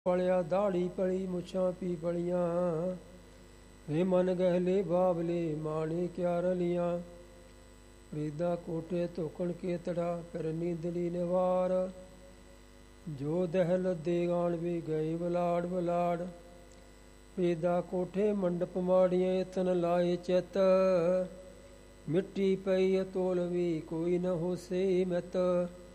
ਪਲਿਆ ਦਾੜੀ ਪਲੀ ਮੁੱਛਾਂ ਪੀ ਪਲੀਆਂ ਵੇ ਮਨ ਗਹਿਲੇ ਬਾਬਲੇ ਮਾਣੇ ਕਿਆ ਰਲੀਆਂ ਫਰੀਦਾ ਕੋਠੇ ਧੋਕਣ ਕੇ ਤੜਾ ਫਿਰ ਨੀਂਦਲੀ ਨਿਵਾਰ ਜੋ ਦਹਿ ਲੱਦੇ ਗਾਣ ਵੀ ਗਏ ਬਲਾੜ ਬਲਾੜ ਫਰੀਦਾ ਕੋਠੇ ਮੰਡਪ ਮਾੜੀਆਂ ਤਨ ਲਾਏ ਚਿੱਤ ਮਿੱਟੀ ਪਈ ਤੋਲ ਵੀ ਕੋਈ ਨ ਹੋਸੇ ਮਿੱਤ